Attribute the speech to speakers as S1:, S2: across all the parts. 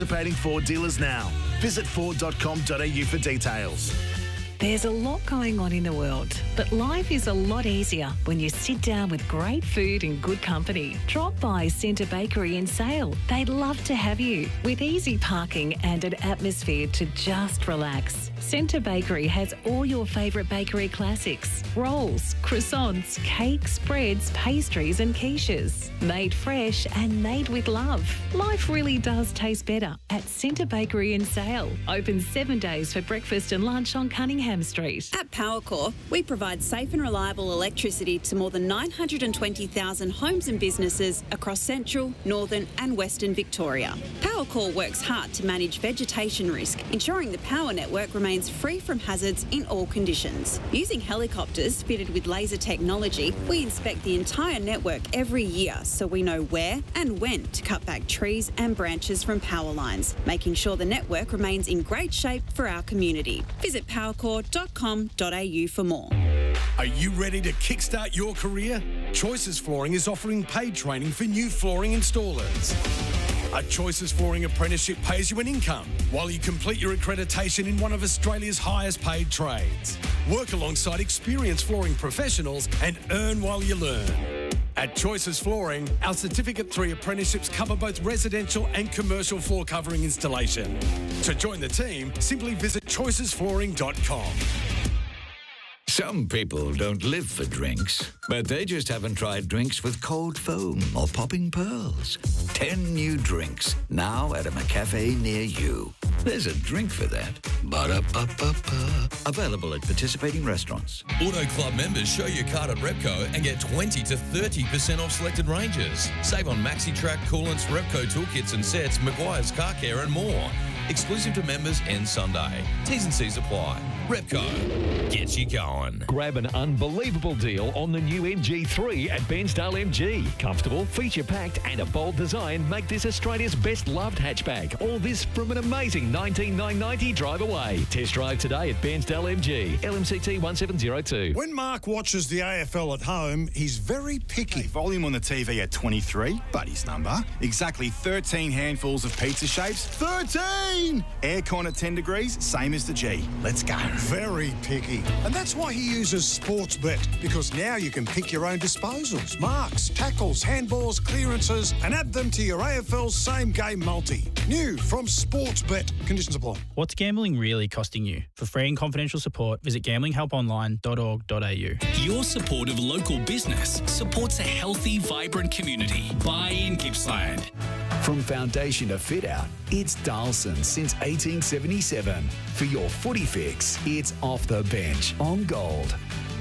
S1: Participating Ford dealers now. Visit ford.com.au for details.
S2: There's a lot going on in the world, but life is a lot easier when you sit down with great food and good company. Drop by Centre Bakery in Sale. They'd love to have you. With easy parking and an atmosphere to just relax, Centre Bakery has all your favourite bakery classics. Rolls, croissants, cakes, breads, pastries and quiches. Made fresh and made with love. Life really does taste better at Centre Bakery in Sale. Open 7 days for breakfast and lunch on Cunningham Street.
S3: At Powercore, we provide safe and reliable electricity to more than 920,000 homes and businesses across central, northern and western Victoria. Powercore works hard to manage vegetation risk, ensuring the power network remains free from hazards in all conditions. Using helicopters fitted with laser technology, we inspect the entire network every year so we know where and when to cut back trees and branches from power lines, making sure the network remains in great shape for our community. Visit powercore.com.au for more.
S4: Are you ready to kickstart your career? Choices Flooring is offering paid training for new flooring installers. A Choices Flooring apprenticeship pays you an income while you complete your accreditation in one of Australia's highest paid trades. Work alongside experienced flooring professionals and earn while you learn. At Choices Flooring, our Certificate 3 apprenticeships cover both residential and commercial floor covering installation. To join the team, simply visit choicesflooring.com.
S5: Some people don't live for drinks, but they just haven't tried drinks with cold foam or popping pearls. 10 new drinks, now at a McCafe near you. There's a drink for that. Ba-da-ba-ba-ba. Available at participating restaurants.
S6: Auto Club members show your card at Repco and get 20 to 30% off selected ranges. Save on MaxiTrack, coolants, Repco toolkits and sets, Maguire's Car Care and more. Exclusive to members end Sunday. T's and C's apply. Repco gets you going.
S7: Grab an unbelievable deal on the new MG3 at Bairnsdale MG. Comfortable, feature-packed and a bold design make this Australia's best loved hatchback. All this from an amazing $19,990 drive away. Test drive today at Bairnsdale MG. LMCT 1702.
S8: When Mark watches the AFL at home, he's very picky.
S9: Volume on the TV at 23, Buddy's number. Exactly 13 handfuls of pizza shapes. 13! Aircon at 10 degrees, same as the G. Let's go.
S8: Very picky. And that's why he uses Sportsbet, because now you can pick your own disposals, marks, tackles, handballs, clearances, and add them to your AFL same game multi. New from Sportsbet. Conditions apply.
S10: What's gambling really costing you? For free and confidential support, visit gamblinghelponline.org.au.
S11: Your support of local business supports a healthy, vibrant community. Buy in Gippsland.
S12: From foundation to fit out, it's Darlson since 1877. For your footy fix, it's Off the Bench on Gold.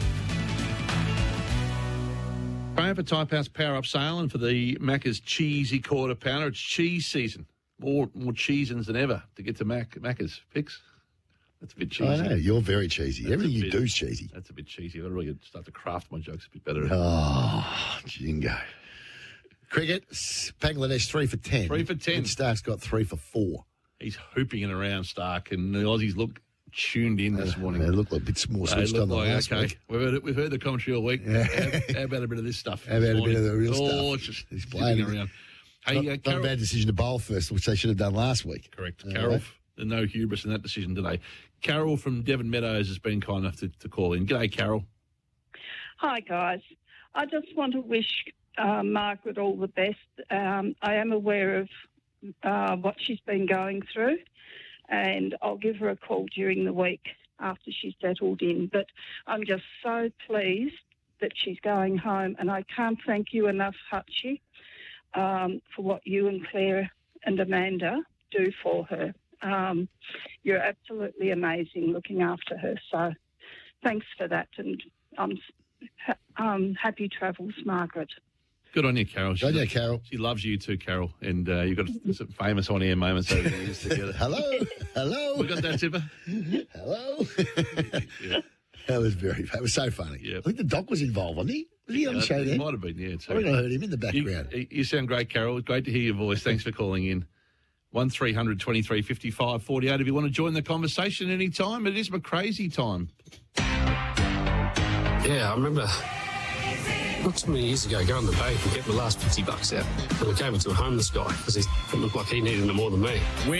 S13: Pay for Type House Power Up sale and for the Macca's Cheesy Quarter Pounder. It's cheese season. More cheesins than ever to get to Macca's. Fix? That's a bit cheesy.
S14: I know, you're very cheesy. Everything you do is cheesy.
S13: That's a bit cheesy. I've got to really start to craft my jokes a bit better.
S14: Oh, jingo. Cricket, Bangladesh 3 for 10.
S13: 3 for 10.
S14: Stark's got 3 for 4.
S13: He's hooping it around, Stark, and the Aussies look tuned in this morning.
S14: They look like a bit more switched on than last week.
S13: We've heard the commentary all week.
S14: Yeah.
S13: How about a bit of this stuff?
S14: How about a bit of the real stuff?
S13: Oh, it's just
S14: he's
S13: playing around. Hey,
S14: not a bad decision to bowl first, which they should have done last week.
S13: Correct. Carol, no hubris in that decision today. Carol from Devon Meadows has been kind enough to call in. G'day, Carol.
S15: Hi, guys. I just want to wish Margaret all the best. I am aware of what she's been going through, and I'll give her a call during the week after she's settled in. But I'm just so pleased that she's going home, and I can't thank you enough, Hutchie, for what you and Claire and Amanda do for her. You're absolutely amazing looking after her, so thanks for that, and happy travels, Margaret.
S13: Good on you, Carol.
S14: Good on you, Carol.
S13: She loves you too, Carol, and you've got some famous on-air moments over the years together.
S14: Hello.
S13: We got that, Tipper?
S14: Hello.
S13: Yeah.
S14: That was so funny.
S13: Yeah.
S14: I think the doc was involved, wasn't he? Was he on the show there?
S13: He might have been, yeah.
S14: I think I heard him in the background.
S13: You sound great, Carol. Great to hear your voice. Thanks for calling in. 1300 23 55 48 if you want to join the conversation any time. It is my crazy time.
S16: Yeah, I remember Not too many years ago, go in the bank and get my last $50 out. And I gave it to a homeless guy because it looked like he needed it more than me.